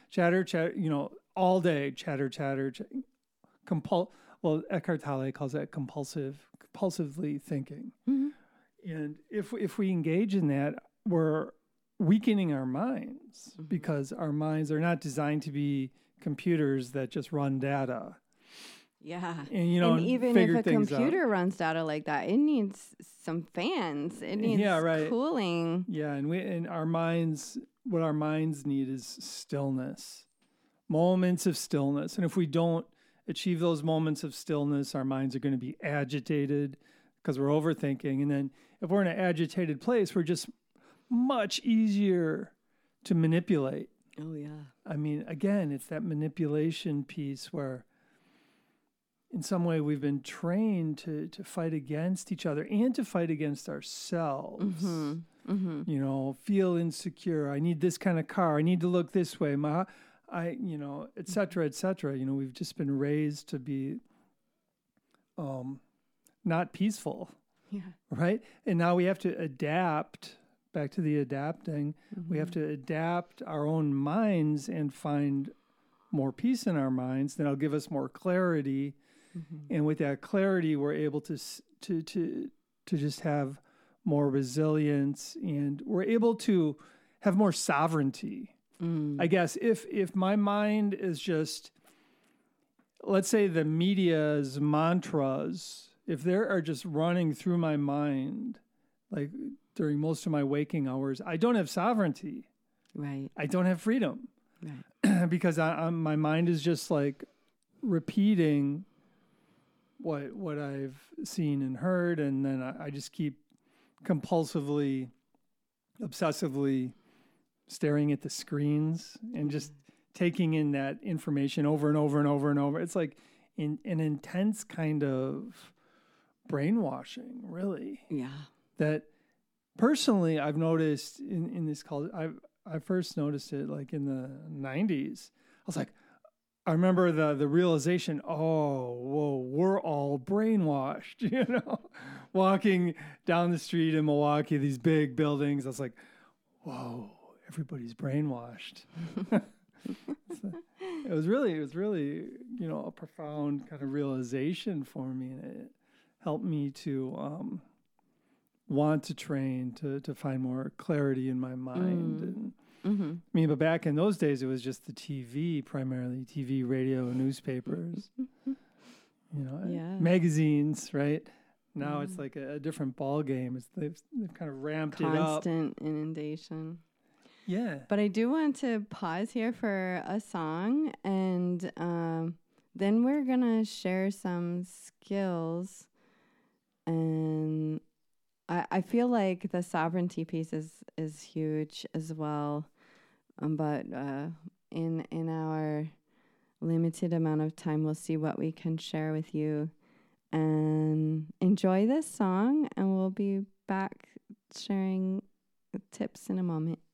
chatter, all day, chatter. Well, Eckhart Tolle calls that compulsively thinking. Mm-hmm. And if we engage in that, we're weakening our minds because our minds are not designed to be computers that just run data. Yeah. And, and even if a computer out. runs data like that, it needs some fans. It needs cooling. Yeah, and our minds, what our minds need is stillness, moments of stillness. And if we don't achieve those moments of stillness, our minds are going to be agitated because we're overthinking. And then if we're in an agitated place, we're just much easier to manipulate. Oh, yeah. I mean, again, it's that manipulation piece where in some way we've been trained to fight against each other and to fight against ourselves. Mm-hmm. Mm-hmm. You know, feel insecure. I need this kind of car. I need to look this way. Et cetera, et cetera. You know, we've just been raised to be not peaceful. Yeah. Right? And now we have to adapt, back to the adapting. Mm-hmm. We have to adapt our own minds and find more peace in our minds. That'll give us more clarity. Mm-hmm. And with that clarity, we're able to just have more resilience, and we're able to have more sovereignty. I guess if my mind is just, let's say the media's mantras, if they are just running through my mind, like during most of my waking hours, I don't have sovereignty. Right. I don't have freedom. Right. Because my mind is just like repeating what I've seen and heard, and then I just keep compulsively, obsessively staring at the screens and just taking in that information over and over and over and over. It's like an intense kind of brainwashing, really. Yeah. That personally I've noticed in this culture. I first noticed it like in the 90s. I remember the realization, whoa, we're all brainwashed, you know, walking down the street in Milwaukee, these big buildings. I was like, whoa, everybody's brainwashed. It was really, you know, a profound kind of realization for me. And it helped me to want to train, to find more clarity in my mind. And I mean, but back in those days, it was just the TV, primarily TV, radio, newspapers, you know, magazines, right? Now it's like a different ball game. They've kind of ramped it up. Constant inundation. Yeah. But I do want to pause here for a song, and then we're going to share some skills. And I feel like the sovereignty piece is huge as well. But in our limited amount of time, we'll see what we can share with you. And enjoy this song, and we'll be back sharing tips in a moment.